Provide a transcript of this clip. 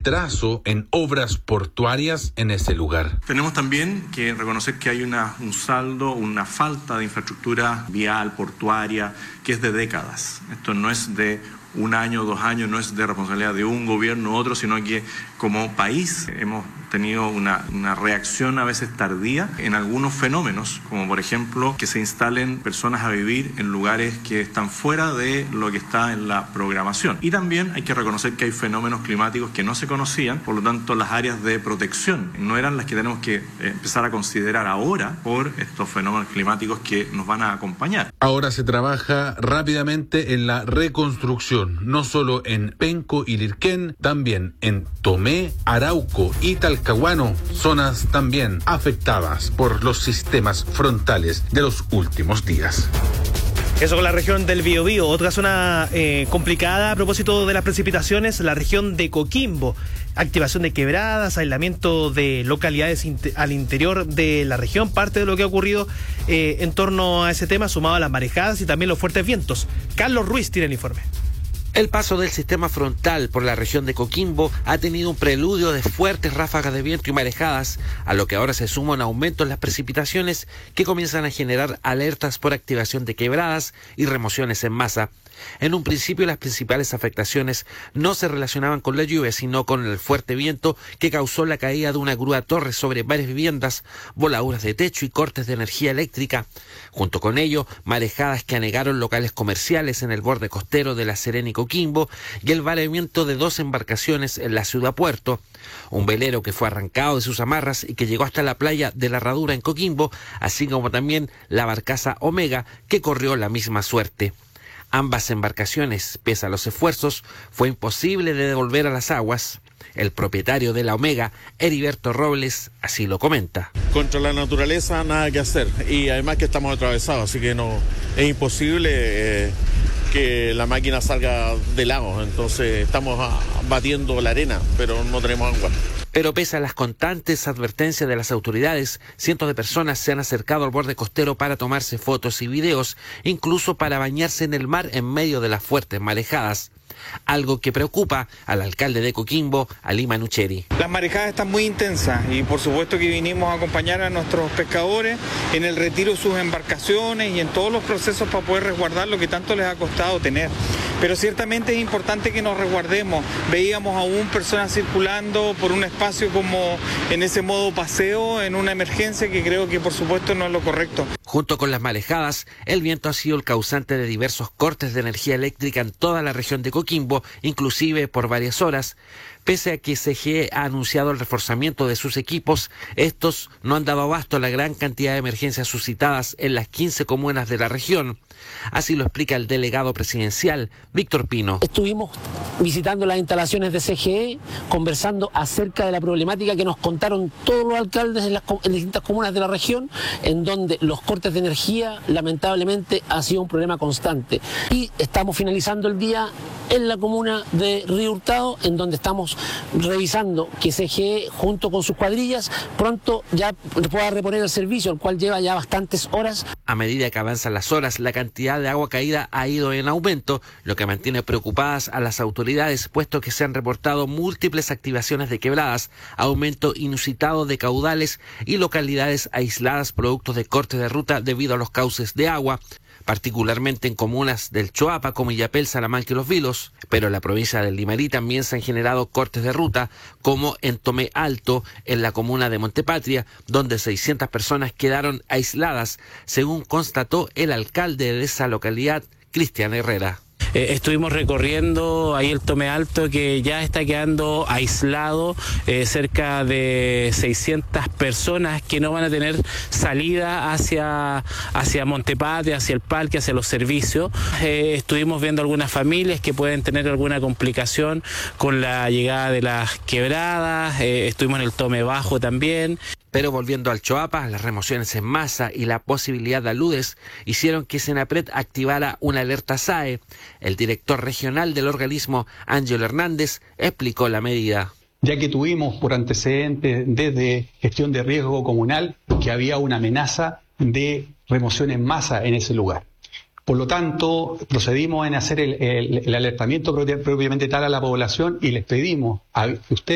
retraso en obras portuarias en ese lugar. Tenemos también que reconocer que hay un saldo, una falta de infraestructura vial, portuaria, que es de décadas. Esto no es de un año, 2 años, no es de responsabilidad de un gobierno u otro, sino que como país hemos tenido una reacción a veces tardía en algunos fenómenos, como por ejemplo que se instalen personas a vivir en lugares que están fuera de lo que está en la programación. Y también hay que reconocer que hay fenómenos climáticos que no se conocían, por lo tanto las áreas de protección no eran las que tenemos que empezar a considerar ahora por estos fenómenos climáticos que nos van a acompañar. Ahora se trabaja rápidamente en la reconstrucción, no solo en Penco y Lirquén, también en Tomé, Arauco y Talcahuano, zonas también afectadas por los sistemas frontales de los últimos días. Eso con la región del Biobío. Otra zona complicada a propósito de las precipitaciones, la región de Coquimbo. Activación de quebradas, aislamiento de localidades al interior de la región. Parte de lo que ha ocurrido en torno a ese tema, sumado a las marejadas y también los fuertes vientos. Carlos Ruiz tiene el informe. El paso del sistema frontal por la región de Coquimbo ha tenido un preludio de fuertes ráfagas de viento y marejadas, a lo que ahora se suma un aumento en las precipitaciones que comienzan a generar alertas por activación de quebradas y remociones en masa. En un principio las principales afectaciones no se relacionaban con la lluvia, sino con el fuerte viento que causó la caída de una grúa torre sobre varias viviendas, voladuras de techo y cortes de energía eléctrica. Junto con ello, marejadas que anegaron locales comerciales en el borde costero de La Serena y Coquimbo y el varamiento de 2 embarcaciones en la ciudad puerto. Un velero que fue arrancado de sus amarras y que llegó hasta la playa de La Herradura en Coquimbo, así como también la barcaza Omega que corrió la misma suerte. Ambas embarcaciones, pese a los esfuerzos, fue imposible de devolver a las aguas. El propietario de la Omega, Heriberto Robles, así lo comenta. Contra la naturaleza nada que hacer y además que estamos atravesados, así que no es imposible que la máquina salga del lago, entonces estamos batiendo la arena, pero no tenemos agua. Pero pese a las constantes advertencias de las autoridades, cientos de personas se han acercado al borde costero para tomarse fotos y videos, incluso para bañarse en el mar en medio de las fuertes marejadas. Algo que preocupa al alcalde de Coquimbo, Ali Manucheri. Las marejadas están muy intensas y por supuesto que vinimos a acompañar a nuestros pescadores en el retiro de sus embarcaciones y en todos los procesos para poder resguardar lo que tanto les ha costado tener. Pero ciertamente es importante que nos resguardemos. Veíamos aún personas circulando por un espacio como en ese modo paseo, en una emergencia que creo que por supuesto no es lo correcto. Junto con las marejadas, el viento ha sido el causante de diversos cortes de energía eléctrica en toda la región de Coquimbo, inclusive por varias horas. Pese a que CGE ha anunciado el reforzamiento de sus equipos, estos no han dado abasto a la gran cantidad de emergencias suscitadas en las 15 comunas de la región. Así lo explica el delegado presidencial, Víctor Pino. Estuvimos visitando las instalaciones de CGE, conversando acerca de la problemática que nos contaron todos los alcaldes en distintas comunas de la región, en donde los cortes de energía lamentablemente ha sido un problema constante. Y estamos finalizando el día en la comuna de Río Hurtado, en donde estamos revisando que CGE, junto con sus cuadrillas, pronto ya pueda reponer el servicio, el cual lleva ya bastantes horas. A medida que avanzan las horas, la cantidad de agua caída ha ido en aumento, lo que mantiene preocupadas a las autoridades, puesto que se han reportado múltiples activaciones de quebradas, aumento inusitado de caudales y localidades aisladas producto de cortes de ruta debido a los cauces de agua, particularmente en comunas del Choapa como Illapel, Salamanca y Los Vilos, pero en la provincia del Limarí también se han generado cortes de ruta, como en Tomé Alto, en la comuna de Montepatria, donde 600 personas quedaron aisladas, según constató el alcalde de esa localidad, Cristian Herrera. Estuvimos recorriendo ahí el Tomé Alto, que ya está quedando aislado, cerca de 600 personas que no van a tener salida hacia Montepatria, hacia el parque, hacia los servicios. Estuvimos viendo algunas familias que pueden tener alguna complicación con la llegada de las quebradas, estuvimos en el Tomé Bajo también. Pero volviendo al Choapa, las remociones en masa y la posibilidad de aludes hicieron que Senapred activara una alerta SAE. El director regional del organismo, Ángelo Hernández, explicó la medida. Ya que tuvimos por antecedentes desde gestión de riesgo comunal que había una amenaza de remoción en masa en ese lugar. Por lo tanto, procedimos en hacer el alertamiento propiamente tal a la población y les pedimos a ustedes